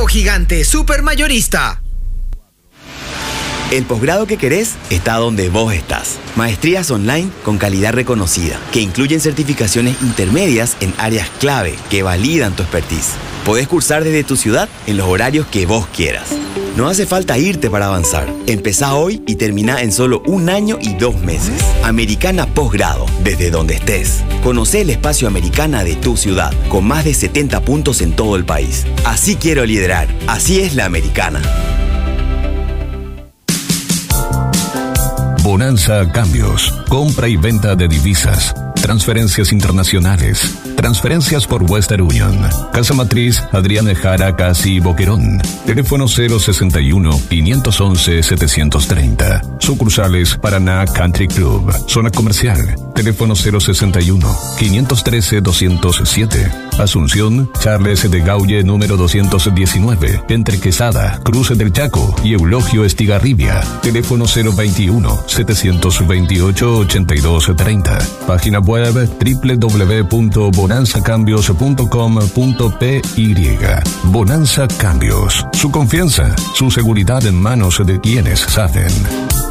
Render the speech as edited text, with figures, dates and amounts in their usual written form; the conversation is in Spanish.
Gigante Super Mayorista. El posgrado que querés está donde vos estás. Maestrías online con calidad reconocida, que incluyen certificaciones intermedias en áreas clave que validan tu expertise. Podés cursar desde tu ciudad en los horarios que vos quieras. No hace falta irte para avanzar. Empezá hoy y termina en solo 1 año y 2 meses. Americana Posgrado, desde donde estés. Conocé el espacio Americana de tu ciudad, con más de 70 puntos en todo el país. Así quiero liderar. Así es la Americana. Bonanza Cambios. Compra y venta de divisas. Transferencias internacionales. Transferencias por Western Union. Casa Matriz Adrián Jara Casi Boquerón. Teléfono 061-511-730. Sucursales Paraná Country Club. Zona comercial. Teléfono 061-513-207. Asunción, Charles de Gaulle número 219. Entre Quesada, Cruce del Chaco y Eulogio Estigarribia. Teléfono 021-728-8230. Página web www.bonanzacambios.com.py. Bonanza Cambios. Su confianza, su seguridad en manos de quienes saben.